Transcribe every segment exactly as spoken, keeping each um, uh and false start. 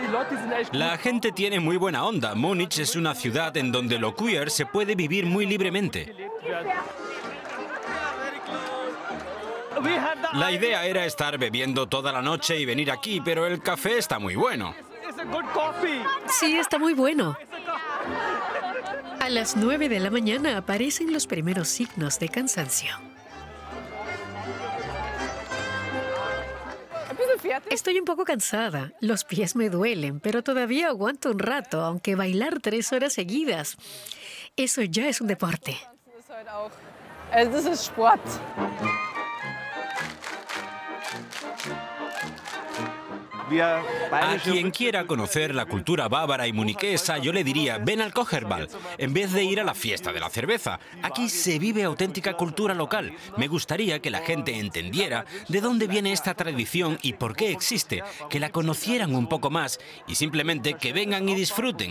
La gente tiene muy buena onda. Múnich es una ciudad en donde lo queer se puede vivir muy libremente. La idea era estar bebiendo toda la noche y venir aquí, pero el café está muy bueno. Sí, está muy bueno. A las nueve de la mañana aparecen los primeros signos de cansancio. Estoy un poco cansada, los pies me duelen, pero todavía aguanto un rato, aunque bailar tres horas seguidas, eso ya es un deporte. A quien quiera conocer la cultura bávara y muniquesa, yo le diría, ven al Kocherball, en vez de ir a la fiesta de la cerveza. Aquí se vive auténtica cultura local. Me gustaría que la gente entendiera de dónde viene esta tradición y por qué existe, que la conocieran un poco más y simplemente que vengan y disfruten.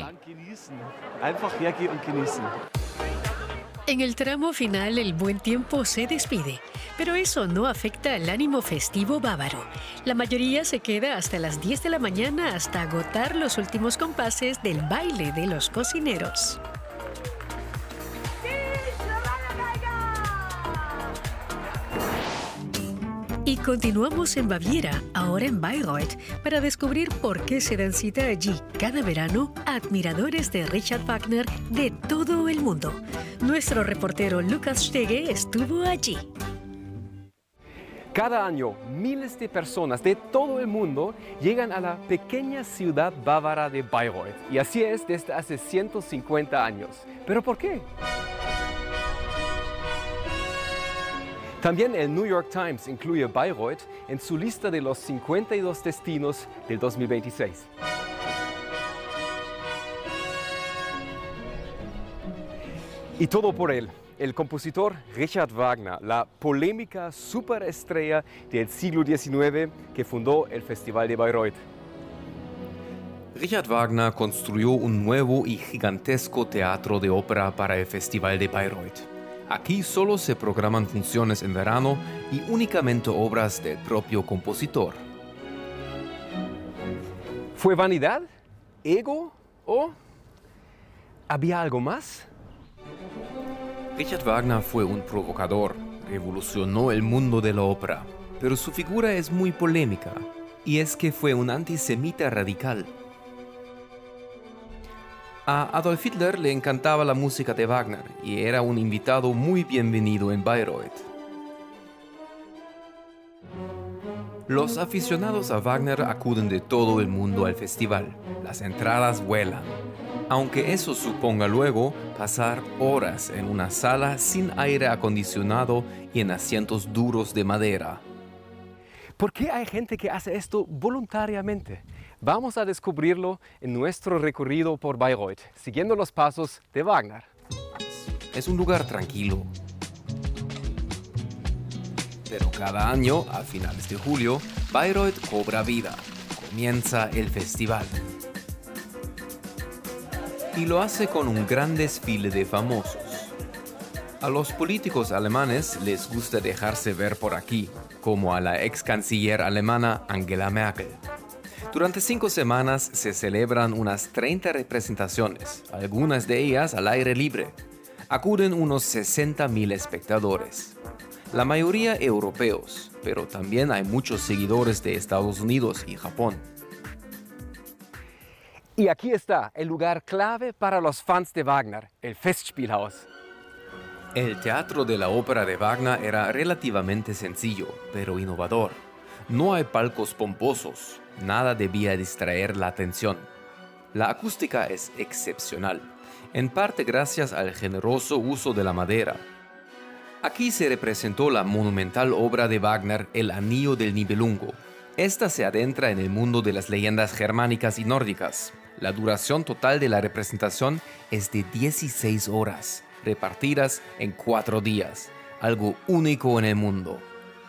En el tramo final, el buen tiempo se despide, pero eso no afecta al ánimo festivo bávaro. La mayoría se queda hasta las diez de la mañana hasta agotar los últimos compases del baile de los cocineros. Y continuamos en Baviera, ahora en Bayreuth, para descubrir por qué se dan cita allí cada verano admiradores de Richard Wagner de todo el mundo. Nuestro reportero Lukas Stege estuvo allí. Cada año, miles de personas de todo el mundo llegan a la pequeña ciudad bávara de Bayreuth. Y así es desde hace ciento cincuenta años. ¿Pero por qué? También el New York Times incluye Bayreuth en su lista de los cincuenta y dos destinos del dos mil veintiséis. Y todo por él, el compositor Richard Wagner, la polémica superestrella del siglo diecinueve que fundó el Festival de Bayreuth. Richard Wagner construyó un nuevo y gigantesco teatro de ópera para el Festival de Bayreuth. Aquí solo se programan funciones en verano y únicamente obras del propio compositor. ¿Fue vanidad? ¿Ego? ¿O había algo más? Richard Wagner fue un provocador, revolucionó el mundo de la ópera, pero su figura es muy polémica, y es que fue un antisemita radical. A Adolf Hitler le encantaba la música de Wagner y era un invitado muy bienvenido en Bayreuth. Los aficionados a Wagner acuden de todo el mundo al festival. Las entradas vuelan, aunque eso suponga luego pasar horas en una sala sin aire acondicionado y en asientos duros de madera. ¿Por qué hay gente que hace esto voluntariamente? Vamos a descubrirlo en nuestro recorrido por Bayreuth, siguiendo los pasos de Wagner. Es un lugar tranquilo. Pero cada año, a finales de julio, Bayreuth cobra vida. Comienza el festival. Y lo hace con un gran desfile de famosos. A los políticos alemanes les gusta dejarse ver por aquí, como a la ex canciller alemana Angela Merkel. Durante cinco semanas se celebran unas treinta representaciones, algunas de ellas al aire libre. Acuden unos sesenta mil espectadores. La mayoría europeos, pero también hay muchos seguidores de Estados Unidos y Japón. Y aquí está el lugar clave para los fans de Wagner, el Festspielhaus. El teatro de la ópera de Wagner era relativamente sencillo, pero innovador. No hay palcos pomposos, nada debía distraer la atención. La acústica es excepcional, en parte gracias al generoso uso de la madera. Aquí se representó la monumental obra de Wagner, El Anillo del Nibelungo. Esta se adentra en el mundo de las leyendas germánicas y nórdicas. La duración total de la representación es de dieciséis horas, repartidas en cuatro días, algo único en el mundo.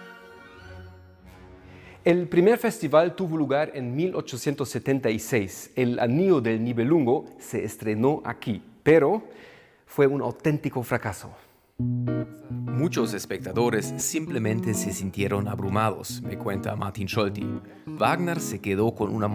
El primer festival tuvo lugar en mil ochocientos setenta y seis. El Anillo del Nibelungo se estrenó aquí, pero fue un auténtico fracaso. Muchos espectadores simplemente se sintieron abrumados, me cuenta Martin Scholti. Wagner se quedó con una